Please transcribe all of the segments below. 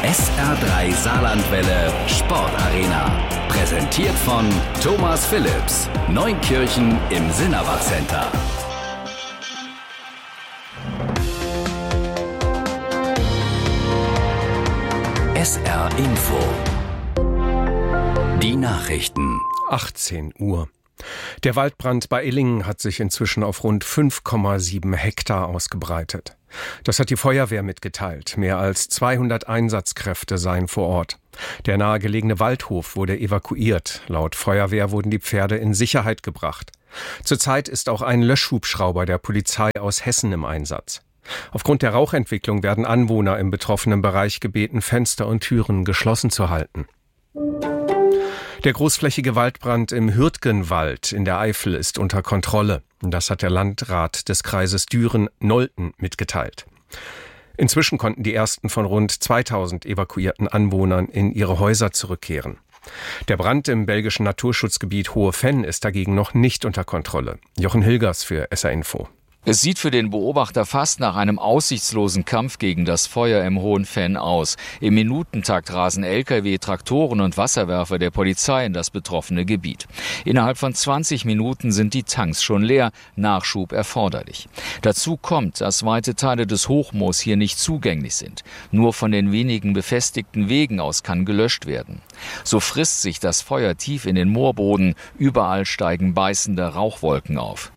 SR3 Saarlandwelle Sportarena. Präsentiert von Thomas Phillips. Neunkirchen im Sinnabach Center. SR Info. Die Nachrichten. 18 Uhr. Der Waldbrand bei Illingen hat sich inzwischen auf rund 5,7 Hektar ausgebreitet. Das hat die Feuerwehr mitgeteilt. Mehr als 200 Einsatzkräfte seien vor Ort. Der nahegelegene Waldhof wurde evakuiert. Laut Feuerwehr wurden die Pferde in Sicherheit gebracht. Zurzeit ist auch ein Löschhubschrauber der Polizei aus Hessen im Einsatz. Aufgrund der Rauchentwicklung werden Anwohner im betroffenen Bereich gebeten, Fenster und Türen geschlossen zu halten. Der großflächige Waldbrand im Hürtgenwald in der Eifel ist unter Kontrolle. Das hat der Landrat des Kreises Düren-Nolten mitgeteilt. Inzwischen konnten die ersten von rund 2000 evakuierten Anwohnern in ihre Häuser zurückkehren. Der Brand im belgischen Naturschutzgebiet Hohe Venn ist dagegen noch nicht unter Kontrolle. Jochen Hilgers für SR Info. Es sieht für den Beobachter fast nach einem aussichtslosen Kampf gegen das Feuer im Hohen Venn aus. Im Minutentakt rasen Lkw, Traktoren und Wasserwerfer der Polizei in das betroffene Gebiet. Innerhalb von 20 Minuten sind die Tanks schon leer, Nachschub erforderlich. Dazu kommt, dass weite Teile des Hochmoos hier nicht zugänglich sind. Nur von den wenigen befestigten Wegen aus kann gelöscht werden. So frisst sich das Feuer tief in den Moorboden, überall steigen beißende Rauchwolken auf.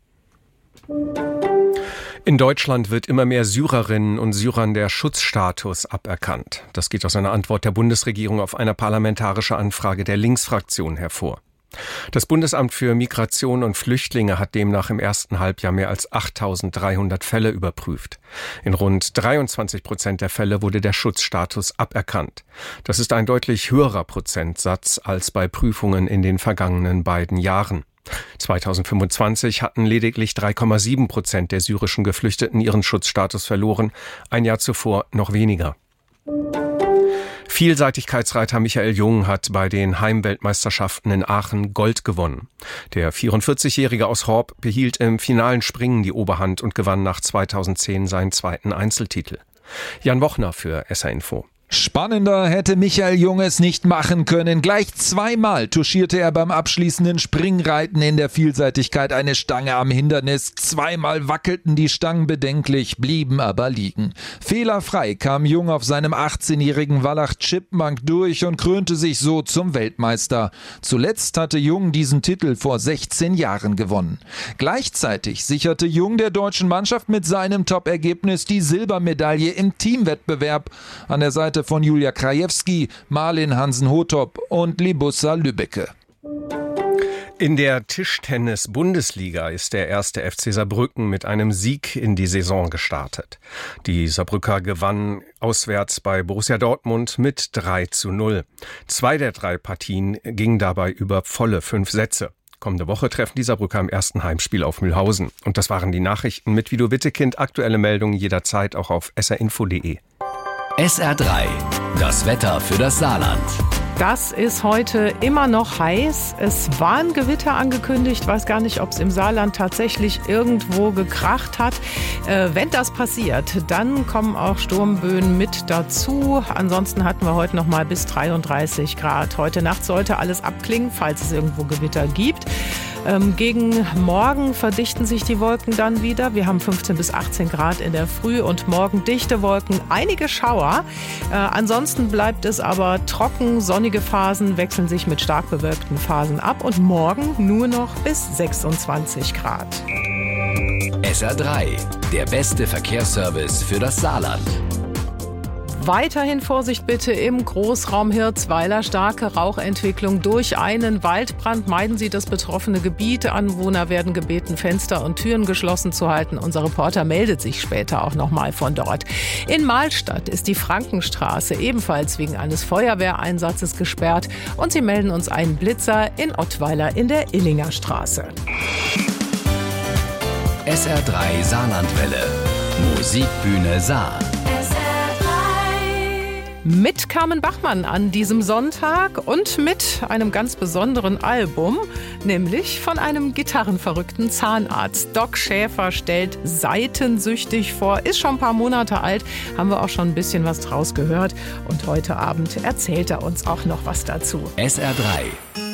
In Deutschland wird immer mehr Syrerinnen und Syrern der Schutzstatus aberkannt. Das geht aus einer Antwort der Bundesregierung auf eine parlamentarische Anfrage der Linksfraktion hervor. Das Bundesamt für Migration und Flüchtlinge hat demnach im ersten Halbjahr mehr als 8.300 Fälle überprüft. In rund 23% der Fälle wurde der Schutzstatus aberkannt. Das ist ein deutlich höherer Prozentsatz als bei Prüfungen in den vergangenen beiden Jahren. 2025 hatten lediglich 3,7% der syrischen Geflüchteten ihren Schutzstatus verloren, ein Jahr zuvor noch weniger. Vielseitigkeitsreiter Michael Jung hat bei den Heimweltmeisterschaften in Aachen Gold gewonnen. Der 44-Jährige aus Horb behielt im finalen Springen die Oberhand und gewann nach 2010 seinen zweiten Einzeltitel. Jan Wochner für SR Info. Spannender hätte Michael Jung es nicht machen können. Gleich zweimal touchierte er beim abschließenden Springreiten in der Vielseitigkeit eine Stange am Hindernis. Zweimal wackelten die Stangen bedenklich, blieben aber liegen. Fehlerfrei kam Jung auf seinem 18-jährigen Wallach Chipmunk durch und krönte sich so zum Weltmeister. Zuletzt hatte Jung diesen Titel vor 16 Jahren gewonnen. Gleichzeitig sicherte Jung der deutschen Mannschaft mit seinem Top-Ergebnis die Silbermedaille im Teamwettbewerb an der Seite von Julia Krajewski, Marlin Hansen-Hotop und Libussa Lübbecke. In der Tischtennis-Bundesliga ist der 1. FC Saarbrücken mit einem Sieg in die Saison gestartet. Die Saarbrücker gewannen auswärts bei Borussia Dortmund mit 3:0. 2 der 3 Partien gingen dabei über volle 5 Sätze. Kommende Woche treffen die Saarbrücker im ersten Heimspiel auf Mühlhausen. Und das waren die Nachrichten mit Vido Wittekind. Aktuelle Meldungen jederzeit auch auf srinfo.de. SR3, das Wetter für das Saarland. Das ist heute immer noch heiß. Es waren Gewitter angekündigt. Ich weiß gar nicht, ob es im Saarland tatsächlich irgendwo gekracht hat. Wenn das passiert, dann kommen auch Sturmböen mit dazu. Ansonsten hatten wir heute noch mal bis 33 Grad. Heute Nacht sollte alles abklingen, falls es irgendwo Gewitter gibt. Gegen morgen verdichten sich die Wolken dann wieder. Wir haben 15 bis 18 Grad in der Früh und morgen dichte Wolken, einige Schauer. Ansonsten bleibt es aber trocken, sonnige Phasen wechseln sich mit stark bewölkten Phasen ab und morgen nur noch bis 26 Grad. SR3, der beste Verkehrsservice für das Saarland. Weiterhin Vorsicht bitte im Großraum Hirzweiler. Starke Rauchentwicklung durch einen Waldbrand. Meiden Sie das betroffene Gebiet. Anwohner werden gebeten, Fenster und Türen geschlossen zu halten. Unser Reporter meldet sich später auch noch mal von dort. In Mahlstadt ist die Frankenstraße ebenfalls wegen eines Feuerwehreinsatzes gesperrt. Und sie melden uns einen Blitzer in Ottweiler in der Illinger Straße. SR3 Saarlandwelle. Musikbühne Saar. Mit Carmen Bachmann an diesem Sonntag und mit einem ganz besonderen Album, nämlich von einem gitarrenverrückten Zahnarzt. Doc Schäfer stellt Seitensüchtig vor, ist schon ein paar Monate alt, haben wir auch schon ein bisschen was draus gehört. Und heute Abend erzählt er uns auch noch was dazu. SR3